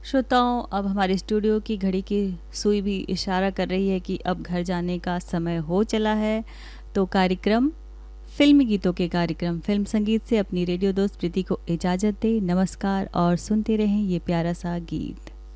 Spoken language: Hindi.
श्रोताओं, अब हमारे स्टूडियो की घड़ी की सुई भी इशारा कर रही है कि अब घर जाने का समय हो चला है। तो कार्यक्रम फिल्मी गीतों के कार्यक्रम फिल्म संगीत से अपनी रेडियो दोस्त प्रीति को इजाज़त दे। नमस्कार और सुनते रहें ये प्यारा सा गीत।